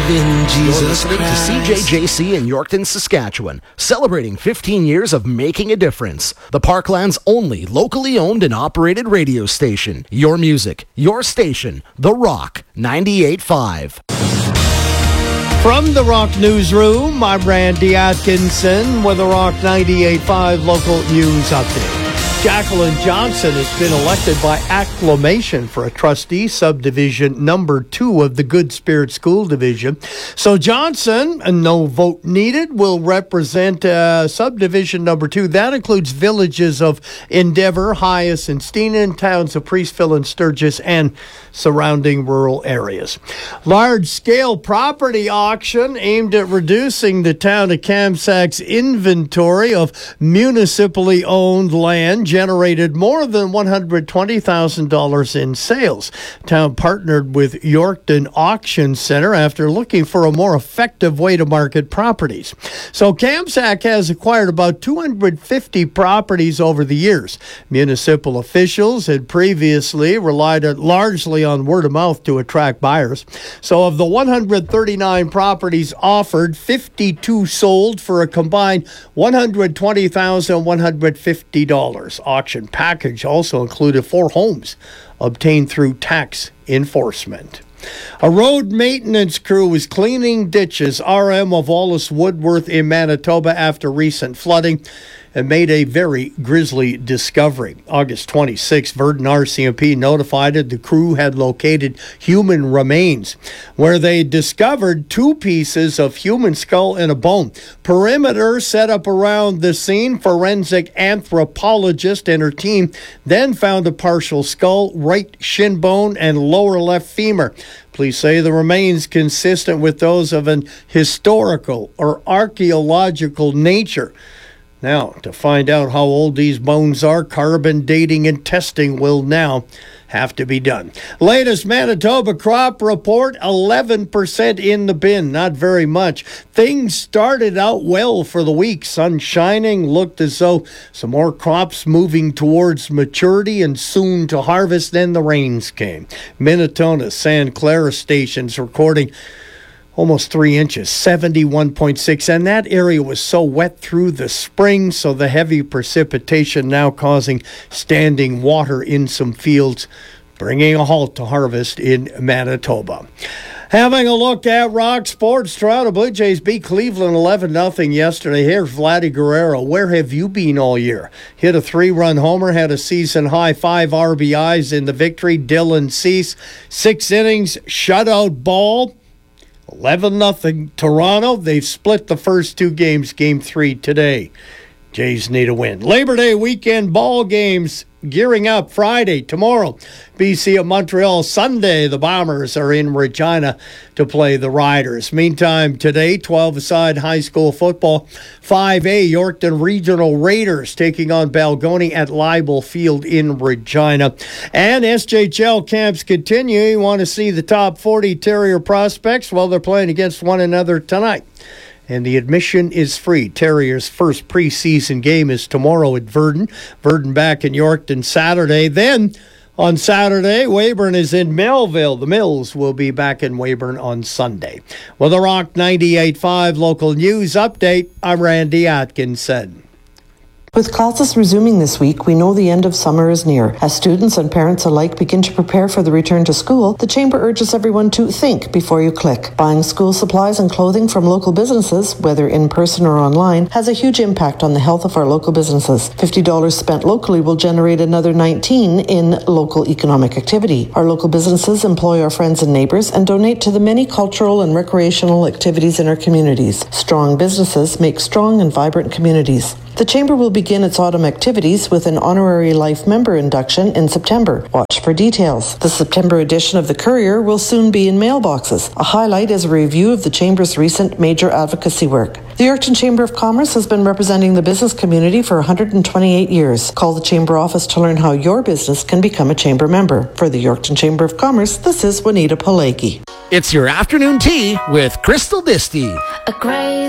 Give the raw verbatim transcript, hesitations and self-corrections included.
in Jesus You're listening Christ. to C J J C in Yorkton, Saskatchewan, celebrating fifteen years of making a difference. The Parkland's only locally owned and operated radio station. Your music, your station, The Rock ninety-eight point five. From the Rock Newsroom, I'm Randy Atkinson with the Rock ninety-eight point five local news update. Jacqueline Johnson has been elected by acclamation for a trustee subdivision number two of the Good Spirit School Division. So Johnson, and no vote needed, will represent uh, subdivision number two. That includes villages of Endeavour, Hyas, and Steenan, towns of Priestville and Sturgis, and surrounding rural areas. Large-scale property auction aimed at reducing the town of Kamsak's inventory of municipally owned land generated more than one hundred twenty thousand dollars in sales. Town partnered with Yorkton Auction Center after looking for a more effective way to market properties. So Kamsak has acquired about two hundred fifty properties over the years. Municipal officials had previously relied largely on word of mouth to attract buyers. So of the one hundred thirty-nine properties offered, fifty-two sold for a combined one hundred twenty thousand one hundred fifty dollars. Auction package also included four homes obtained through tax enforcement. A road maintenance crew was cleaning ditches R M of Wallace Woodworth in Manitoba after recent flooding and made a very grisly discovery. August twenty-sixth, Verdun R C M P notified that the crew had located human remains, where they discovered two pieces of human skull and a bone. Perimeter set up around the scene. Forensic anthropologist and her team then found a partial skull, right shin bone, and lower left femur. Police say the remains consistent with those of an historical or archaeological nature. Now, to find out how old these bones are, carbon dating and testing will now have to be done. Latest Manitoba crop report, eleven percent in the bin, not very much. Things started out well for the week. Sun shining, looked as though some more crops moving towards maturity and soon to harvest. Then the rains came. Minnesota, Santa Clara stations recording almost three inches, seventy-one point six, and that area was so wet through the spring, so the heavy precipitation now causing standing water in some fields, bringing a halt to harvest in Manitoba. Having a look at rock sports, Toronto Blue Jays beat Cleveland eleven nothing yesterday. Here's Vladdy Guerrero. Where have you been all year? Hit a three-run homer, had a season-high five R B Is in the victory. Dylan Cease, six innings, shutout ball. eleven nothing Toronto. They've split the first two games. Game three today. Jays need a win. Labor Day weekend ball games gearing up Friday, tomorrow. B C at Montreal. Sunday, the Bombers are in Regina to play the Riders. Meantime, today, twelve-a-side high school football. five A, Yorkton Regional Raiders taking on Balgony at Leibel Field in Regina. And S J H L camps continue. You want to see the top forty Terrier prospects? Well, they're playing against one another tonight. And the admission is free. Terriers' first preseason game is tomorrow at Verdun. Verdun back in Yorkton Saturday. Then on Saturday, Weyburn is in Melville. The Mills will be back in Weyburn on Sunday. Well, the Rock ninety-eight point five local news update, I'm Randy Atkinson. With classes resuming this week, we know the end of summer is near. As students and parents alike begin to prepare for the return to school, the Chamber urges everyone to think before you click. Buying school supplies and clothing from local businesses, whether in person or online, has a huge impact on the health of our local businesses. fifty dollars spent locally will generate another nineteen dollars in local economic activity. Our local businesses employ our friends and neighbours and donate to the many cultural and recreational activities in our communities. Strong businesses make strong and vibrant communities. The Chamber will begin its autumn activities with an honorary life member induction in September. Watch for details. The September edition of the Courier will soon be in mailboxes. A highlight is a review of the Chamber's recent major advocacy work. The Yorkton Chamber of Commerce has been representing the business community for one hundred twenty-eight years. Call the Chamber office to learn how your business can become a Chamber member. For the Yorkton Chamber of Commerce, this is Juanita Pileggi. It's your afternoon tea with Crystal Disty. A crazy